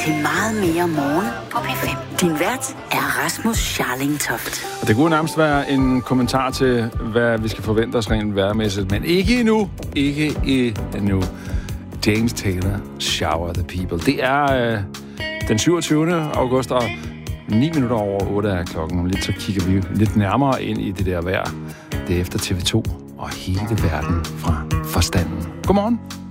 til meget mere morgen på P5. Din vært er Rasmus Scharling Toft. Og det kunne nærmest være en kommentar til, hvad vi skal forvente os rent vejrmæssigt, men ikke endnu. Ikke endnu. James Taylor, Shower the People. Det er den 27. august, og 9 minutter over 8 er klokken. Lidt så kigger vi lidt nærmere ind i det der vejr. Det er efter TV2 og hele verden fra forstanden. Godmorgen.